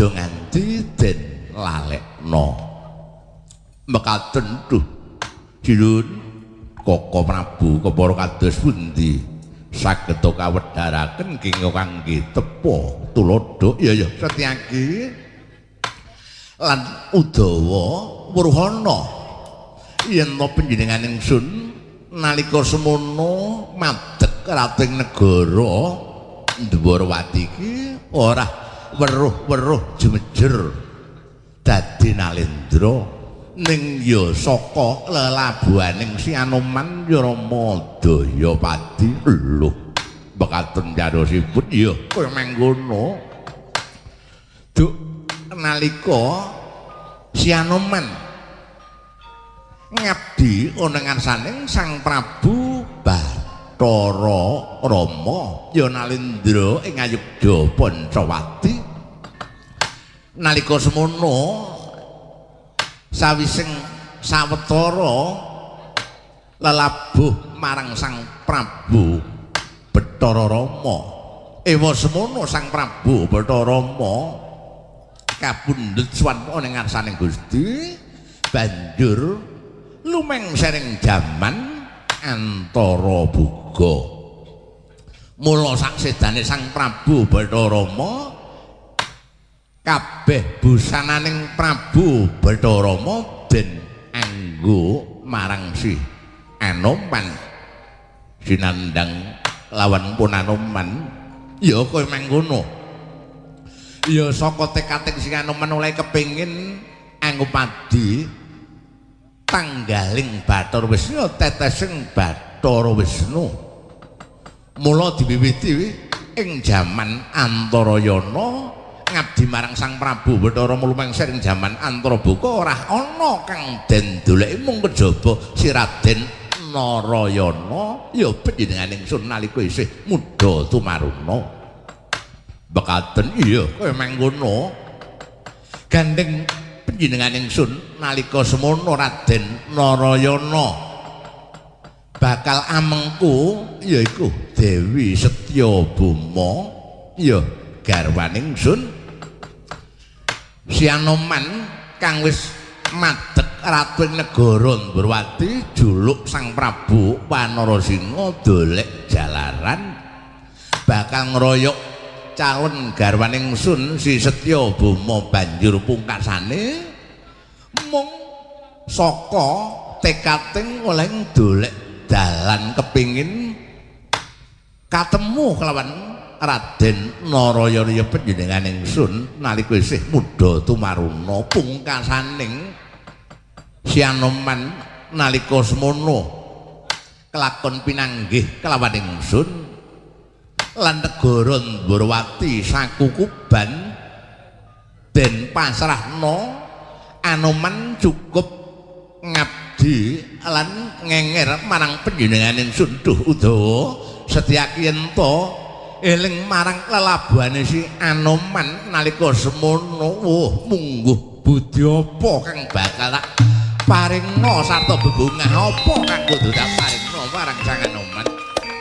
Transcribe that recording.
aja nganti den lalekno. Mekaten duh Jinun Koko Prabu kepara kados pundi saged kawedharaken kangge tepa tulodo ya Setyaki lan Udawa Wruhana yen to panjenengan ingsun nalika semono madheg rating negara Dwarawati iki ora weruh-weruh jemejer dadi Nalendra ning ya saka lelabuhaning Si Anoman ya Rama Dayapati lho mekaten carosipun ya kowe mangkono Duk nalika Si Anoman ngabdi ana ngarsaning Sang Prabu Bathara Rama ya Nalendra ing Ayodya Pancawati nalika semono sawising sawetara lelabuh marang Sang Prabu Bathara Rama ewa semono Sang Prabu Bathara Rama kapundhut swanpa ning ngarsaning Gusti banjur lumengsering jaman antara buga mula saksedane Sang Prabu Bathara Rama kabeh busananing Prabu Bathara Rama den anggo marang Si Anoman sinandang lawan pun Anoman ya kowe mangkono ya saka tekating Si Anoman oleh kepengin anggo padi tanggaling Bathara Wisnu tetesing Bathara Wisnu mula diwiwiti ing jaman Antarayana ngabdi marang Sang Prabu Bathara Mulumengser ing jaman Antarabaka ora ana kang den doleki mung kejaba Si Raden Narayana ya panjenengan ingsun nalika isih muda tumaruna bekaten iya kowe mangkono gandeng panjenengan ingsun nalika semono Raden Narayana bakal amengku yaiku Dewi Setyabama ya garwaning ingsun Si Anoman kang wis madheg ratu ing negara Ndrawati juluk Sang Prabu Wanarasinga dolek jalaran bakal ngroyok calon garwaning ingsun Si Setyabama banjur pungkasane mung saka tekating oleh dolek dalan kepingin katemu kelawan Raden Narayana panjenengan ingsun nalika isih muda tumaruna pungkasaning Si Anoman nalika semono kelakon pinanggih kelawan ingsun lan negara Ndrawati sakukuban den pasrahna Anoman cukup ngabdi lan ngenger marang panjenengan ingsun duh Udawa Setyaki ento eling marang lelabuhane Si Anoman nalika semono mungguh budi apa kang bakal paringna sarta bebungah apa kang kudu tak paringna marang jangan